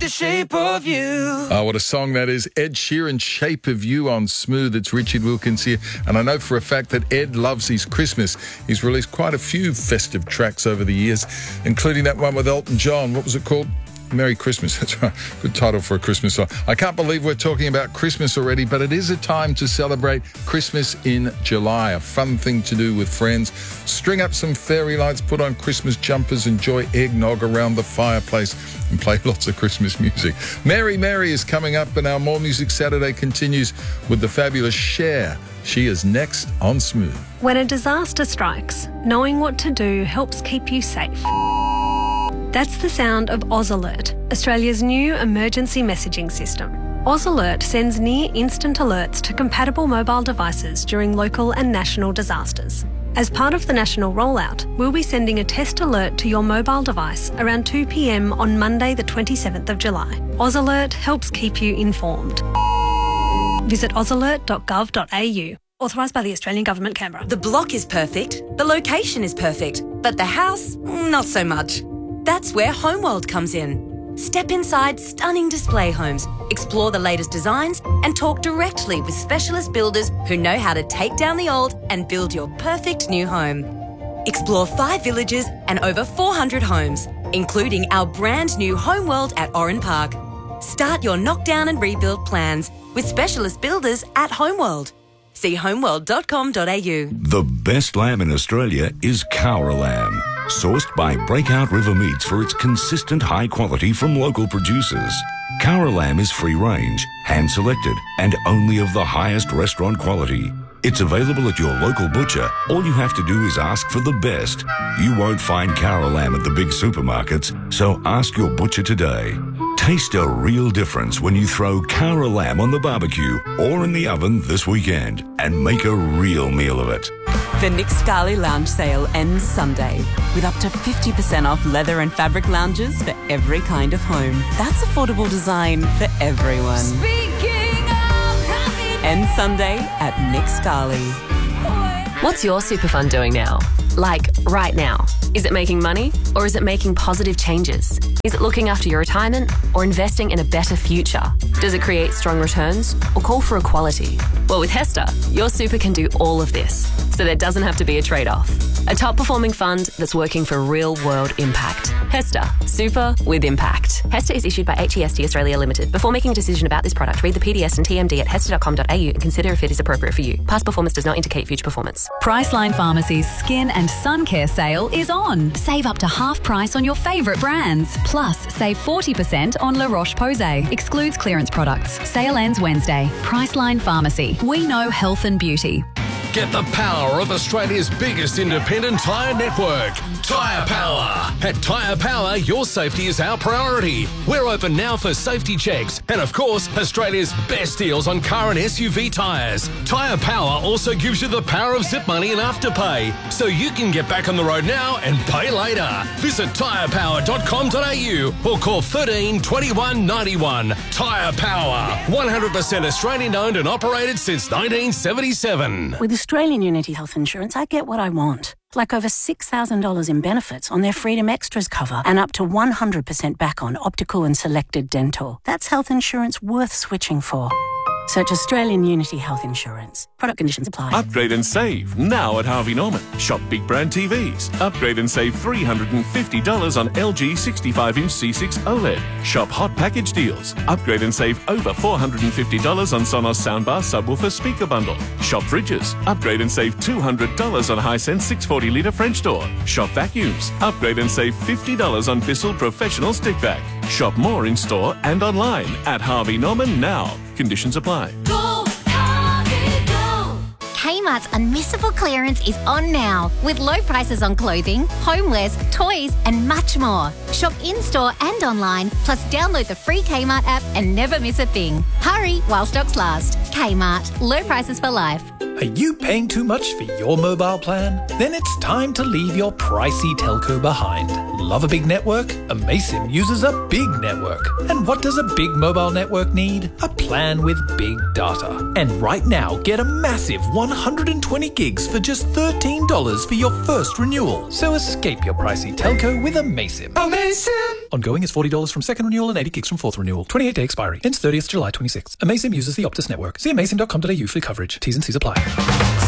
the shape of you. Oh, what a song that is. Ed Sheeran, Shape of You on Smooth. It's Richard Wilkins here. And I know for a fact that Ed loves his Christmas. He's released quite a few festive tracks over the years, including that one with Elton John. What was it called? Merry Christmas. That's right. Good title for a Christmas song. I can't believe we're talking about Christmas already, but it is a time to celebrate Christmas in July. A fun thing to do with friends. String up some fairy lights, put on Christmas jumpers, enjoy eggnog around the fireplace, and play lots of Christmas music. Mary Mary is coming up, and our More Music Saturday continues with the fabulous Cher. She is next on Smooth. When a disaster strikes, knowing what to do helps keep you safe. That's the sound of Oz Alert, Australia's new emergency messaging system. Oz Alert sends near-instant alerts to compatible mobile devices during local and national disasters. As part of the national rollout, we'll be sending a test alert to your mobile device around 2 p.m. on Monday the 27th of July. Oz Alert helps keep you informed. Visit ozalert.gov.au. Authorised by the Australian Government, Canberra. The block is perfect, the location is perfect, but the house, not so much. That's where Homeworld comes in. Step inside stunning display homes, explore the latest designs, and talk directly with specialist builders who know how to take down the old and build your perfect new home. Explore 5 villages and over 400 homes, including our brand new Homeworld at Oran Park. Start your knockdown and rebuild plans with specialist builders at Homeworld. See homeworld.com.au. The best lamb in Australia is Cowra lamb, sourced by Breakout River Meats for its consistent high quality from local producers. Cowra lamb is free range, hand selected, and only of the highest restaurant quality. It's available at your local butcher. All you have to do is ask for the best. You won't find Cowra lamb at the big supermarkets, so ask your butcher today. Taste a real difference when you throw Cowra lamb on the barbecue or in the oven this weekend and make a real meal of it. The Nick Scali Lounge sale ends Sunday with up to 50% off leather and fabric lounges for every kind of home. That's affordable design for everyone. Ends Sunday at Nick Scali. What's your super fund doing now? Like, right now? Is it making money or is it making positive changes? Is it looking after your retirement or investing in a better future? Does it create strong returns or call for equality? Well, with Hester, your super can do all of this, so there doesn't have to be a trade-off. A top-performing fund that's working for real-world impact. Hester, super with impact. Hester is issued by HEST Australia Limited. Before making a decision about this product, read the PDS and TMD at hester.com.au and consider if it is appropriate for you. Past performance does not indicate future performance. Priceline Pharmacy's Skin and Sun Care sale is on. Save up to half price on your favourite brands. Plus, save 40% on La Roche-Posay. Excludes clearance products. Sale ends Wednesday. Priceline Pharmacy. We know health and beauty. Get the power of Australia's biggest independent tyre network, Tyre Power. At Tyre Power, your safety is our priority. We're open now for safety checks and, of course, Australia's best deals on car and SUV tyres. Tyre Power also gives you the power of zip money and afterpay, so you can get back on the road now and pay later. Visit tyrepower.com.au or call 13 21 91. Tyre Power, 100% Australian owned and operated since 1977. With Australian Unity Health Insurance, I get what I want. Like over $6,000 in benefits on their Freedom Extras cover and up to 100% back on optical and selected dental. That's health insurance worth switching for. Search Australian Unity Health Insurance. Product conditions apply. Upgrade and save now at Harvey Norman. Shop big brand TVs. Upgrade and save $350 on LG 65-inch C6 OLED. Shop hot package deals. Upgrade and save over $450 on Sonos soundbar subwoofer speaker bundle. Shop fridges. Upgrade and save $200 on Hisense 640-litre French door. Shop vacuums. Upgrade and save $50 on Bissell Professional Stick Vac. Shop more in store and online at Harvey Norman now. Conditions apply. Go, Harvey, go! Kmart's unmissable clearance is on now with low prices on clothing, homewares, toys and much more. Shop in-store and online, plus download the free Kmart app and never miss a thing. Hurry while stocks last. Kmart, low prices for life. Are you paying too much for your mobile plan? Then it's time to leave your pricey telco behind. Love a big network? Amaysim uses a big network. And what does a big mobile network need? A plan with big data. And right now, get a massive 120 gigs for just $13 for your first renewal. So escape your pricey telco with Amaysim. Amaysim! Ongoing is $40 from second renewal and 80 gigs from fourth renewal. 28-day expiry. Ends 30th July 26. Amaysim uses the Optus network. See amaysim.com.au for coverage. T's and C's apply.